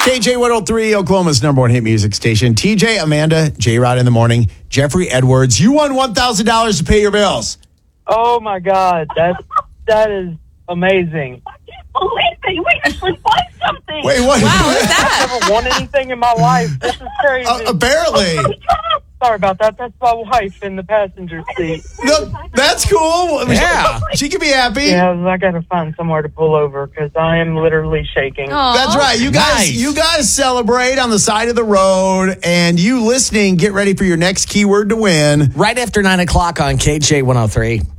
KJ 103, Oklahoma's number one hit music station. TJ, Amanda, J-Rod in the morning. Jeffrey Edwards, you won $1,000 to pay your bills. Oh, my God. That is amazing. Believe me, we actually won something. Wait, what? Wow, what's that? I've never won anything in my life. This is crazy. Apparently. Sorry about that. That's my wife in the passenger seat. No, that's cool. Yeah. She can be happy. Yeah, I got to find somewhere to pull over because I am literally shaking. Aw. That's right. Nice. You guys celebrate on the side of the road, and you listening, get ready for your next keyword to win. Right after 9 o'clock on KJ 103.